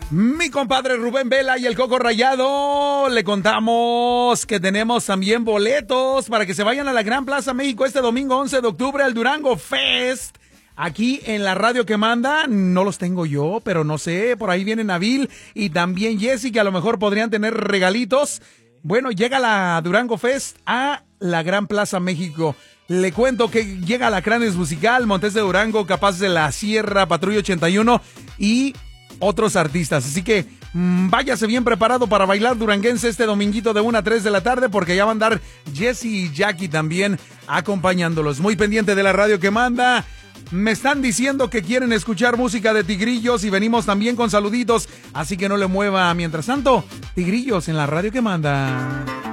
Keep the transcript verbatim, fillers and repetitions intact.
Mi compadre Rubén Vela y el Coco Rayado, le contamos que tenemos también boletos para que se vayan a la Gran Plaza México este domingo once de octubre al Durango Fest. Aquí en la radio que manda, no los tengo yo, pero no sé, por ahí viene Nabil y también Jessy, que a lo mejor podrían tener regalitos. Bueno, llega la Durango Fest a la Gran Plaza México. Le cuento que llega Alacranes Musical, Montes de Durango, Capaz de la Sierra, Patrulla ochenta y uno y otros artistas. Así que mmm, váyase bien preparado para bailar duranguense este dominguito de una a tres de la tarde, porque ya van a andar Jessy y Jackie también acompañándolos. Muy pendiente de la radio que manda. Me están diciendo que quieren escuchar música de Tigrillos y venimos también con saluditos, así que no le mueva. Mientras tanto, Tigrillos en la radio que manda.